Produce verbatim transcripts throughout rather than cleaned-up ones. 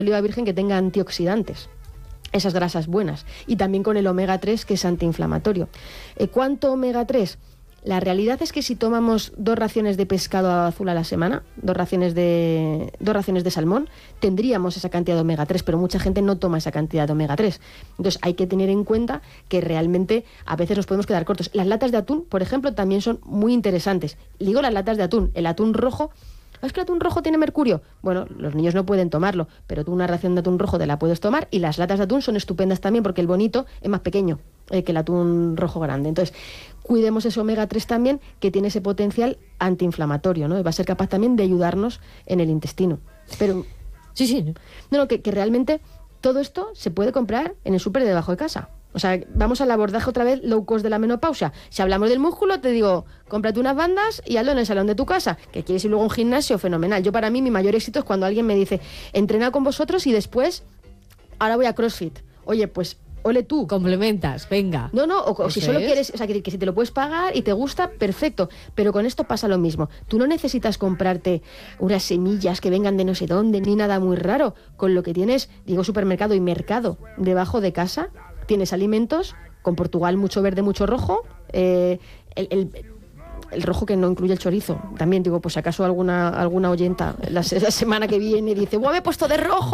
oliva virgen que tenga antioxidantes, esas grasas buenas, y también con el omega tres, que es antiinflamatorio. Eh, ¿Cuánto omega tres? La realidad es que si tomamos dos raciones de pescado azul a la semana, dos raciones de, dos raciones de salmón, tendríamos esa cantidad de omega tres, pero mucha gente no toma esa cantidad de omega tres. Entonces hay que tener en cuenta que realmente a veces nos podemos quedar cortos. Las latas de atún, por ejemplo, también son muy interesantes. Digo las latas de atún, el atún rojo. ¿Es que el atún rojo tiene mercurio? Bueno, los niños no pueden tomarlo, pero tú una ración de atún rojo te la puedes tomar, y las latas de atún son estupendas también porque el bonito es más pequeño eh, que el atún rojo grande. Entonces, cuidemos ese omega tres también, que tiene ese potencial antiinflamatorio, ¿no? Y va a ser capaz también de ayudarnos en el intestino. Pero, sí, sí. No, no, que, que realmente todo esto se puede comprar en el súper de debajo de casa. O sea, vamos al abordaje otra vez low cost de la menopausia. Si hablamos del músculo, te digo, cómprate unas bandas y hazlo en el salón de tu casa. Que quieres ir luego a un gimnasio, fenomenal. Yo, para mí, mi mayor éxito es cuando alguien me dice, entrena con vosotros y después, ahora voy a CrossFit. Oye, pues, ole tú. Complementas, venga. No, no, o, o si solo quieres, o sea, que, que si te lo puedes pagar y te gusta, perfecto. Pero con esto pasa lo mismo. Tú no necesitas comprarte unas semillas que vengan de no sé dónde, ni nada muy raro. Con lo que tienes, digo, supermercado y mercado debajo de casa, tienes alimentos, con Portugal mucho verde, mucho rojo, eh, el, el, el rojo que no incluye el chorizo. También digo, pues acaso alguna alguna oyenta la, la semana que viene dice, ¡buah, me he puesto de rojo!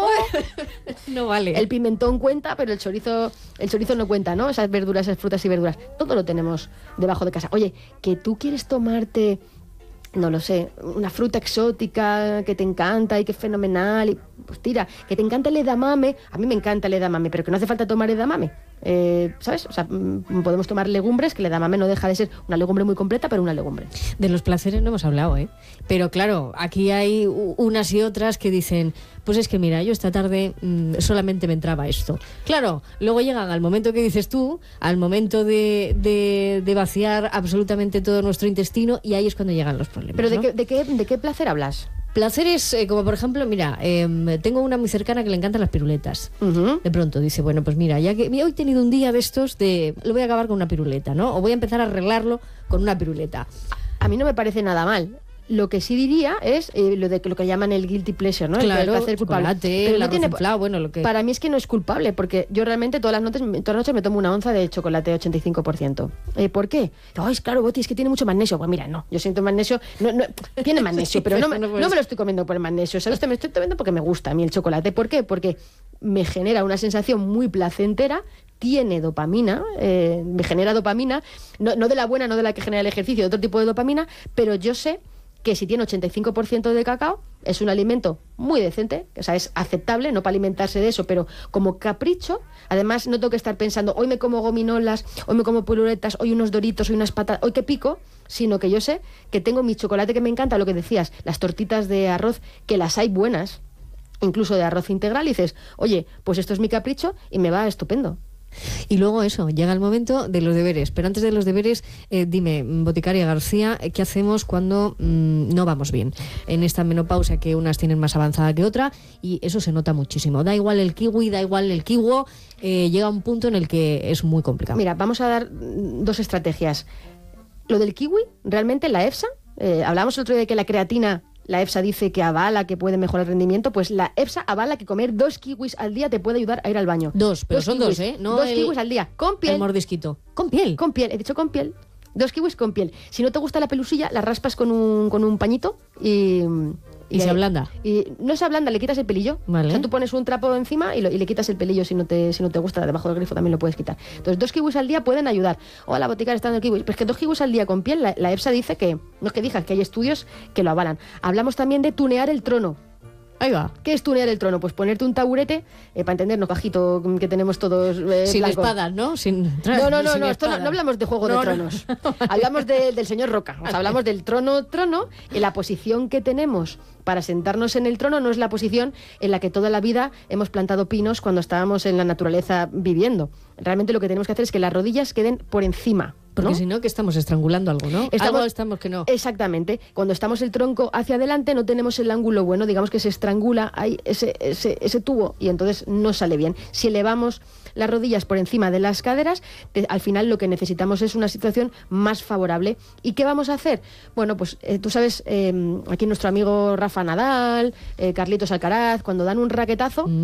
No vale. El pimentón cuenta, pero el chorizo el chorizo no cuenta, ¿no? Esas verduras, esas frutas y verduras. Todo lo tenemos debajo de casa. Oye, que tú quieres tomarte, no lo sé, una fruta exótica que te encanta y que es fenomenal, y pues tira, que te encanta el edamame. A mí me encanta el edamame, pero que no hace falta tomar edamame. Eh, ¿Sabes? O sea, podemos tomar legumbres, que el edamame no deja de ser una legumbre muy completa, pero una legumbre. De los placeres no hemos hablado, ¿eh? Pero claro, aquí hay unas y otras que dicen, pues es que mira, yo esta tarde mmm, solamente me entraba esto. Claro, luego llegan al momento que dices tú, al momento de, de, de vaciar absolutamente todo nuestro intestino, y ahí es cuando llegan los problemas. ¿Pero de, ¿no? qué, de, qué, de qué placer hablas? Placeres, eh, como por ejemplo, mira, eh, tengo una muy cercana que le encantan las piruletas. Uh-huh. De pronto dice, bueno, pues mira, ya que hoy he tenido un día de estos de, lo voy a acabar con una piruleta, ¿no? O voy a empezar a arreglarlo con una piruleta. A mí no me parece nada mal. Lo que sí diría es eh, lo de lo que llaman el guilty pleasure, ¿no? Claro, el placer culpable. Pero el no tiene, inflado, bueno, lo que... Para mí es que no es culpable, porque yo realmente todas las noches, todas las noches me tomo una onza de chocolate ochenta y cinco por ciento. Eh, ¿Por qué? Ay, es claro, Boti, es que tiene mucho magnesio. Pues mira, no, yo siento magnesio, no, no, tiene magnesio, pero no, me, no me lo estoy comiendo por el magnesio, ¿sabes? Me estoy comiendo porque me gusta a mí el chocolate. ¿Por qué? Porque me genera una sensación muy placentera, tiene dopamina, eh, me genera dopamina, no, no de la buena, no de la que genera el ejercicio, de otro tipo de dopamina, pero yo sé que si tiene ochenta y cinco por ciento de cacao, es un alimento muy decente, o sea, es aceptable, no para alimentarse de eso, pero como capricho. Además, no tengo que estar pensando, hoy me como gominolas, hoy me como piruletas, hoy unos doritos, hoy unas patatas, hoy qué pico, sino que yo sé que tengo mi chocolate que me encanta, lo que decías, las tortitas de arroz, que las hay buenas, incluso de arroz integral, y dices, oye, pues esto es mi capricho y me va estupendo. Y luego eso, llega el momento de los deberes. Pero antes de los deberes, eh, dime, boticaria García, ¿qué hacemos cuando mmm, no vamos bien? En esta menopausia, que unas tienen más avanzada que otra, y eso se nota muchísimo. Da igual el kiwi, da igual el kiwo, eh, llega un punto en el que es muy complicado. Mira, vamos a dar dos estrategias. Lo del kiwi, realmente la EFSA, eh, hablábamos el otro día de que la creatina, la EFSA dice que avala que puede mejorar el rendimiento, pues la EFSA avala que comer dos kiwis al día te puede ayudar a ir al baño. Dos, pero dos son kiwis, dos, ¿eh? No dos el, kiwis al día, con piel. El mordisquito. ¿Con piel? Con piel, he dicho con piel. Dos kiwis con piel. Si no te gusta la pelusilla, la raspas con un, con un pañito y... ¿Y, y se ablanda? Y no se ablanda, le quitas el pelillo. Vale. O sea, tú pones un trapo encima y, lo, y le quitas el pelillo si no te si no te gusta. Debajo del grifo también lo puedes quitar. Entonces, dos kiwis al día pueden ayudar. O la boticaria está en el kiwi. Pero es que dos kiwis al día con piel, la, la EFSA dice que... No es que diga, que hay estudios que lo avalan. Hablamos también de tunear el trono. Ahí va. ¿Qué es tunear el trono? Pues ponerte un taburete, eh, para entendernos, bajito, que tenemos todos... Eh, sin blanco. Espadas, ¿no? Sin, no, no, no, sin no, esto no, no hablamos de Juego no, de Tronos. No. Hablamos de, del señor Roca. O sea, hablamos del trono, trono, y la posición que tenemos para sentarnos en el trono no es la posición en la que toda la vida hemos plantado pinos cuando estábamos en la naturaleza viviendo. Realmente lo que tenemos que hacer es que las rodillas queden por encima. Porque ¿no? si no, que estamos estrangulando algo, ¿no? Estamos, algo estamos que no. Exactamente. Cuando estamos el tronco hacia adelante no tenemos el ángulo bueno, digamos que se estrangula ahí ese, ese, ese tubo y entonces no sale bien. Si elevamos las rodillas por encima de las caderas, te, al final lo que necesitamos es una situación más favorable. ¿Y qué vamos a hacer? Bueno, pues eh, tú sabes, eh, aquí nuestro amigo Rafa Nadal, eh, Carlitos Alcaraz, cuando dan un raquetazo... Mm.